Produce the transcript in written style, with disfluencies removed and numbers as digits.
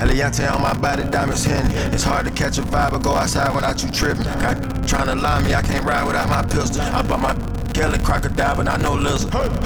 Eliante on my body, diamonds hitting. It's hard to catch a vibe or go outside without you tripping. Tryna lie me, I can't ride without my pistol. I bought my Kelly crocodile, but I know lizard.